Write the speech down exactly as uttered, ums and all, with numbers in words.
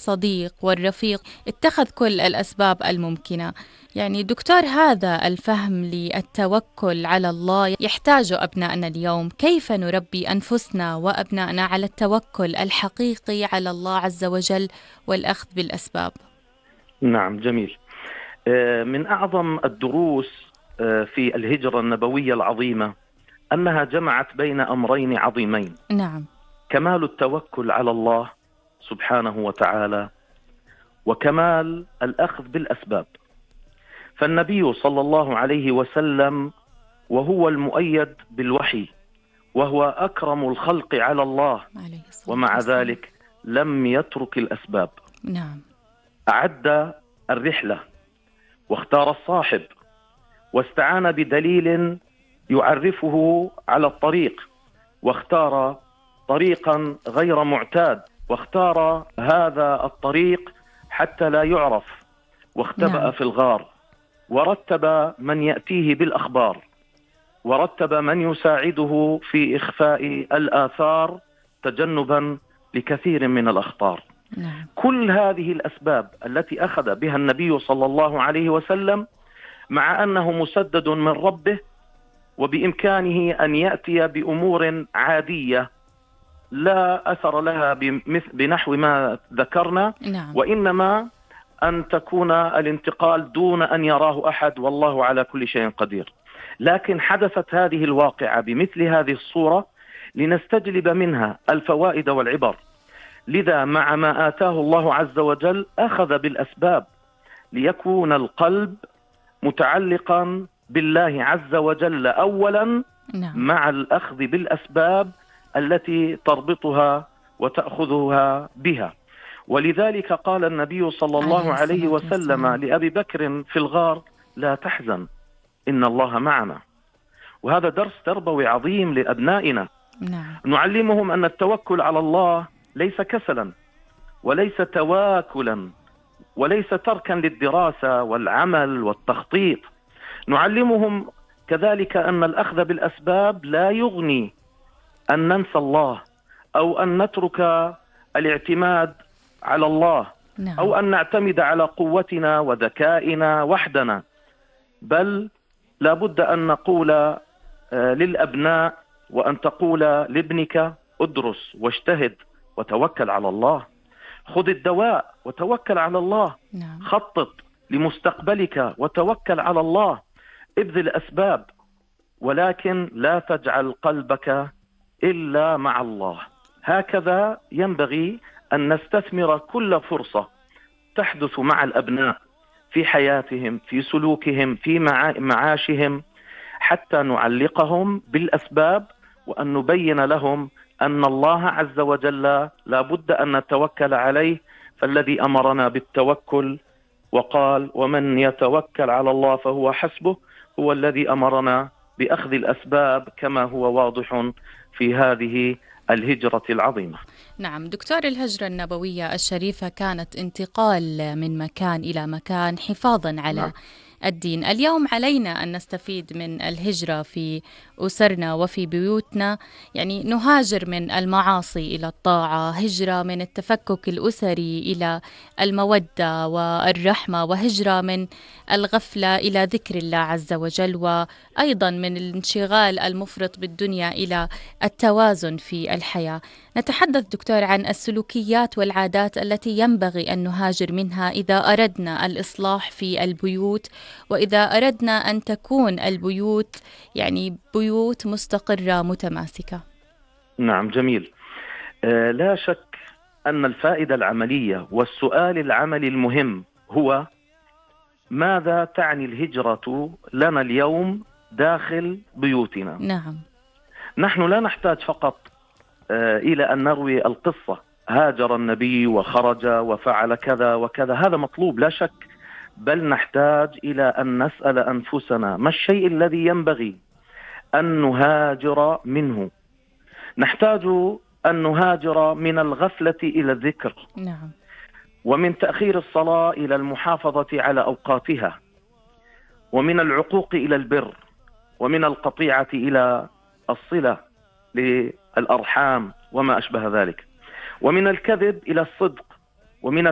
والصديق والرفيق اتخذ كل الأسباب الممكنة. يعني دكتور، هذا الفهم للتوكل على الله يحتاج أبنائنا اليوم. كيف نربي أنفسنا وأبنائنا على التوكل الحقيقي على الله عز وجل والأخذ بالأسباب؟ نعم، جميل. من أعظم الدروس في الهجرة النبوية العظيمة أنها جمعت بين أمرين عظيمين. نعم. كمال التوكل على الله سبحانه وتعالى، وكمال الأخذ بالأسباب. فالنبي صلى الله عليه وسلم وهو المؤيد بالوحي وهو أكرم الخلق على الله، ومع ذلك لم يترك الأسباب. نعم. أعد الرحلة واختار الصاحب واستعان بدليل يعرفه على الطريق، واختار طريقا غير معتاد، واختار هذا الطريق حتى لا يعرف، واختبأ نعم. في الغار، ورتب من يأتيه بالأخبار، ورتب من يساعده في إخفاء الآثار تجنبا لكثير من الأخطار. نعم. كل هذه الأسباب التي أخذ بها النبي صلى الله عليه وسلم، مع أنه مسدد من ربه وبإمكانه أن يأتي بأمور عادية لا أثر لها بنحو ما ذكرنا. نعم. وإنما أن تكون الانتقال دون أن يراه أحد، والله على كل شيء قدير. لكن حدثت هذه الواقعة بمثل هذه الصورة لنستجلب منها الفوائد والعبر. لذا مع ما آتاه الله عز وجل أخذ بالأسباب ليكون القلب متعلقا بالله عز وجل أولا. نعم. مع الأخذ بالأسباب التي تربطها وتأخذها بها. ولذلك قال النبي صلى الله عليه وسلم لأبي بكر في الغار: لا تحزن إن الله معنا. وهذا درس تربوي عظيم لأبنائنا. نعم. نعلمهم أن التوكل على الله ليس كسلا، وليس تواكلا، وليس تركا للدراسة والعمل والتخطيط. نعلمهم كذلك أن الأخذ بالأسباب لا يغني أن ننسى الله، أو أن نترك الاعتماد على الله. نعم. أو أن نعتمد على قوتنا وذكائنا وحدنا، بل لابد أن نقول للأبناء وأن تقول لابنك: ادرس واجتهد وتوكل على الله. خذ الدواء وتوكل على الله. نعم. خطط لمستقبلك وتوكل على الله. ابذل أسباب، ولكن لا تجعل قلبك إلا مع الله. هكذا ينبغي أن نستثمر كل فرصة تحدث مع الأبناء في حياتهم، في سلوكهم، في معاشهم، حتى نعلقهم بالأسباب، وأن نبين لهم أن الله عز وجل لا بد أن نتوكل عليه، فالذي أمرنا بالتوكل وقال: ومن يتوكل على الله فهو حسبه، هو الذي أمرنا بأخذ الأسباب، كما هو واضح في هذه الهجرة العظيمة. نعم دكتور، الهجرة النبوية الشريفة كانت انتقال من مكان إلى مكان حفاظا على نعم. الدين. اليوم علينا أن نستفيد من الهجرة في أسرنا وفي بيوتنا، يعني نهاجر من المعاصي إلى الطاعة، هجرة من التفكك الأسري إلى المودة والرحمة، وهجرة من الغفلة إلى ذكر الله عز وجل، وأيضا من الانشغال المفرط بالدنيا إلى التوازن في الحياة. نتحدث دكتور عن السلوكيات والعادات التي ينبغي أن نهاجر منها إذا أردنا الإصلاح في البيوت، وإذا أردنا أن تكون البيوت يعني بيوت مستقرة متماسكة. نعم، جميل. آه لا شك أن الفائدة العملية والسؤال العملي المهم هو: ماذا تعني الهجرة لنا اليوم داخل بيوتنا؟ نعم. نحن لا نحتاج فقط آه إلى أن نروي القصة: هاجر النبي وخرج وفعل كذا وكذا. هذا مطلوب لا شك، بل نحتاج إلى أن نسأل أنفسنا: ما الشيء الذي ينبغي أن نهاجر منه؟ نحتاج أن نهاجر من الغفلة إلى الذكر. نعم. ومن تأخير الصلاة إلى المحافظة على أوقاتها، ومن العقوق إلى البر، ومن القطيعة إلى الصلة للأرحام وما أشبه ذلك، ومن الكذب إلى الصدق، ومن